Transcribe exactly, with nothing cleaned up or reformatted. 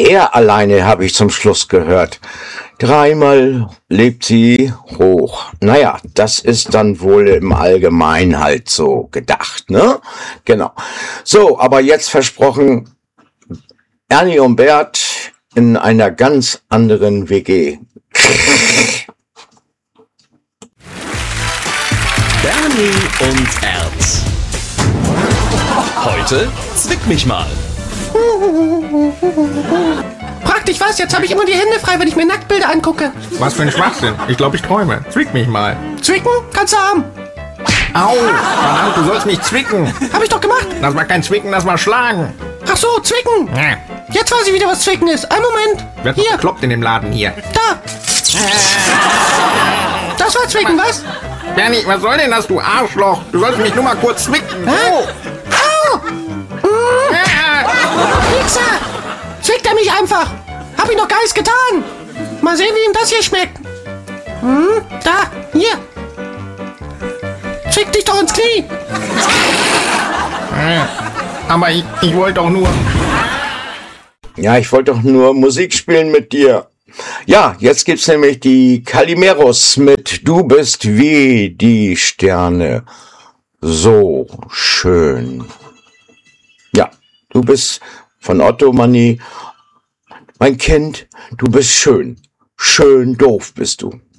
er alleine, habe ich zum Schluss gehört. Dreimal lebt sie hoch. Naja, das ist dann wohl im Allgemeinen halt so gedacht, ne? Genau. So, aber jetzt versprochen, Ernie und Bert in einer ganz anderen W G. Bernie und Erd. Heute zwick mich mal. Praktisch was, jetzt habe ich immer die Hände frei, wenn ich mir Nacktbilder angucke. Was für ein Schwachsinn. Ich glaube, ich träume. Zwick mich mal. Zwicken? Kannst du haben. Au! Verdammt, du sollst nicht zwicken. Hab ich doch gemacht. Das war kein Zwicken, das war Schlagen. Ach so, Zwicken. Ja. Jetzt weiß ich wieder, was Zwicken ist. Einen Moment. Wird Hier, bekloppt in dem Laden hier. da. Das war Zwicken, was? Bernie, was soll denn das, du Arschloch? Du sollst mich nur mal kurz zwicken. Hä? Oh. Au! Wichser! Zwickt er mich einfach! Hab ich noch gar nichts getan! Mal sehen, wie ihm das hier schmeckt. Hm, da, hier. Zwick dich doch ins Knie. Aber ich, ich wollte doch nur... Ja, ich wollte doch nur Musik spielen mit dir. Ja, jetzt gibt's nämlich die Calimeros mit Du bist wie die Sterne. So schön. Ja, du bist von Otto Manni. Mein Kind, du bist schön. Schön doof bist du.